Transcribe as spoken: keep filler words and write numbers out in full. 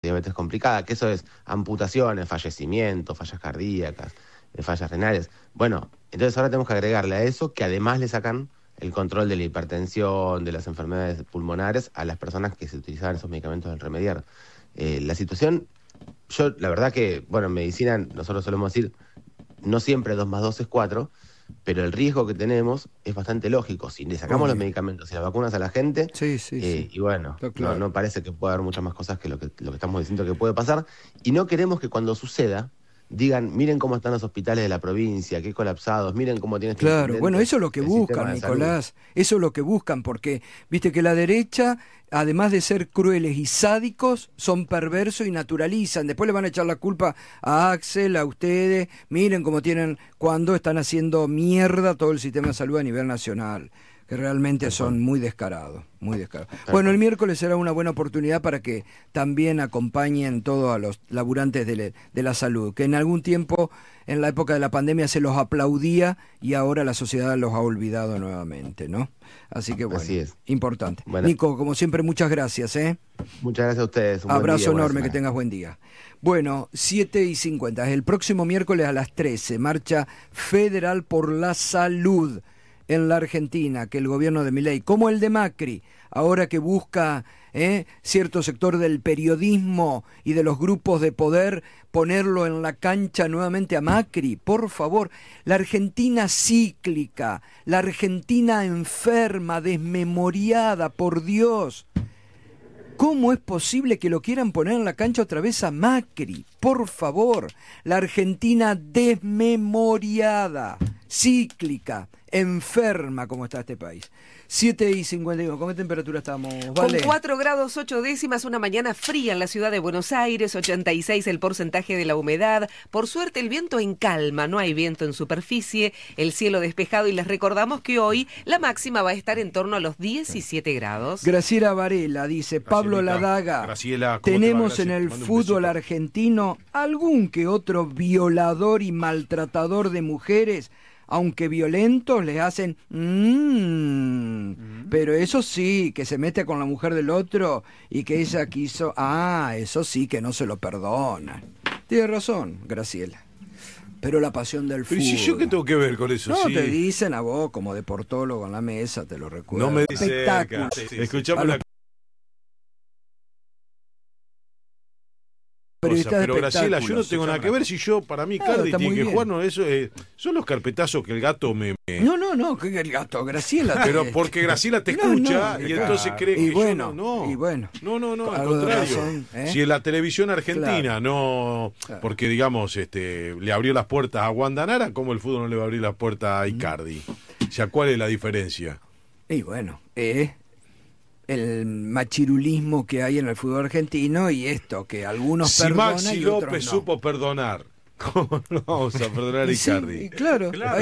diabetes complicada, que eso es amputaciones, fallecimientos, fallas cardíacas, eh, fallas renales. Bueno, entonces ahora tenemos que agregarle a eso que además le sacan el control de la hipertensión, de las enfermedades pulmonares a las personas que se utilizaban esos medicamentos del remediar. Eh, la situación, yo la verdad que, bueno, en medicina nosotros solemos decir, no siempre dos más dos es cuatro, pero el riesgo que tenemos es bastante lógico. Si le sacamos Obvio. los medicamentos y las vacunas a la gente, sí, sí, eh, sí. y bueno, claro. no, no parece que pueda haber muchas más cosas que lo, que lo que estamos diciendo que puede pasar. Y no queremos que cuando suceda, digan, miren cómo están los hospitales de la provincia, qué colapsados, miren cómo tiene este Claro, bueno, eso es lo que buscan, Nicolás, eso es lo que buscan, porque viste que la derecha, además de ser crueles y sádicos, son perversos y naturalizan. Después le van a echar la culpa a Axel, a ustedes, miren cómo tienen, cuando están haciendo mierda todo el sistema de salud a nivel nacional, que realmente son muy descarados, muy descarados. Bueno, el miércoles será una buena oportunidad para que también acompañen todos a los laburantes de, le, de la salud, que en algún tiempo, en la época de la pandemia, se los aplaudía y ahora la sociedad los ha olvidado nuevamente, ¿no? Así que bueno, Así es. Importante. Bueno. Nico, como siempre, muchas gracias, ¿eh? Muchas gracias a ustedes. Un Abrazo buen día, enorme, que tengas buen día. Bueno, siete y cincuenta, el próximo miércoles a las trece, marcha federal por la salud en la Argentina, que el gobierno de Milei, como el de Macri, ahora que busca eh, cierto sector del periodismo y de los grupos de poder, ponerlo en la cancha nuevamente a Macri, por favor. La Argentina cíclica, la Argentina enferma, desmemoriada, por Dios. ¿Cómo es posible que lo quieran poner en la cancha otra vez a Macri? Por favor, la Argentina desmemoriada, cíclica, enferma como está este país. siete y cincuenta y uno, ¿con qué temperatura estamos? ¿Vale? Con cuatro grados ocho décimas, una mañana fría en la ciudad de Buenos Aires, ochenta y seis el porcentaje de la humedad. Por suerte el viento en calma, no hay viento en superficie, el cielo despejado, y les recordamos que hoy la máxima va a estar en torno a los diecisiete grados. Graciela Varela dice, Pablo Ladaga, Graciela, tenemos en el fútbol argentino algún que otro violador y maltratador de mujeres, aunque violentos, les hacen mmm, mm. pero eso sí, que se mete con la mujer del otro y que ella quiso, ah, eso sí que no se lo perdonan. Tiene razón, Graciela. Pero la pasión del fútbol. Pero si yo qué tengo que ver con eso, no, sí. te dicen a vos como deportólogo en la mesa, te lo recuerdo. No me dice. Espectáculo. Escuchame la Cosa, pero Graciela, yo no tengo nada que ver si yo, para mí, Cardi no, tiene que bien. jugar, no, eso es, son los carpetazos que el gato me... me... No, no, no, que el gato, Graciela. Pero porque Graciela te escucha no, no, y claro. entonces cree que y bueno, yo no, no. Y bueno, no, no, no, al contrario. Razón, ¿eh? Si en la televisión argentina claro. no, claro. porque digamos, este, le abrió las puertas a Wanda Nara, ¿cómo el fútbol no le va a abrir las puertas a Icardi? O sea, ¿cuál es la diferencia? Y bueno, eh... el machirulismo que hay en el fútbol argentino y esto, que algunos si perdonan Maxi y otros López no. supo perdonar, ¿cómo no vamos a perdonar a Icardi? Sí, claro, claro.